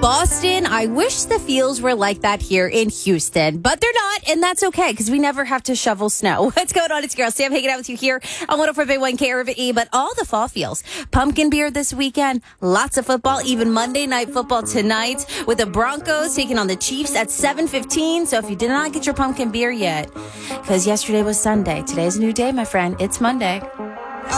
Boston, I wish the feels were like that here in Houston, but they're not, and that's okay because we never have to shovel snow. What's going on? It's your girl Sam hanging out with you here on 104.1 KRVE, but all the fall feels. Pumpkin beer this weekend, lots of football, even Monday Night Football tonight with the Broncos taking on the Chiefs at 7:15. So if you did not get your pumpkin beer yet, because yesterday was Sunday, today's a new day, my friend. It's Monday.